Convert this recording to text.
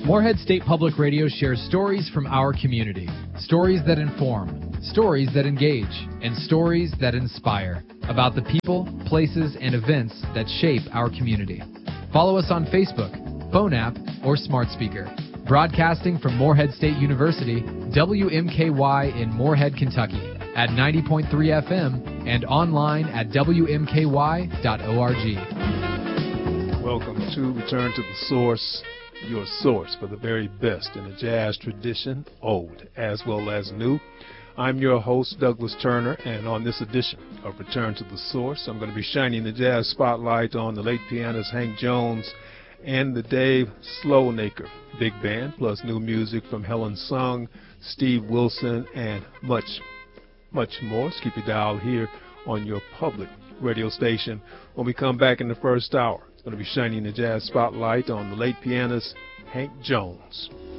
Morehead State Public Radio shares stories from our community. Stories that inform, stories that engage, and stories that inspire about the people, places, and events that shape our community. Follow us on Facebook, phone app, or smart speaker. Broadcasting from Morehead State University, WMKY in Morehead, Kentucky, at 90.3 FM and online at WMKY.org. Welcome to Return to the Source, your source for the very best in the jazz tradition, old as well as new. I'm your host, Douglas Turner, and on this edition of Return to the Source, I'm going to be shining the jazz spotlight on the late pianist Hank Jones and the Dave Sloanaker Big Band, plus new music from Helen Sung, Steve Wilson, and much more. So keep your dial here on your public radio station. When we come back in the first hour, it's going to be shining the jazz spotlight on the late pianist Hank Jones.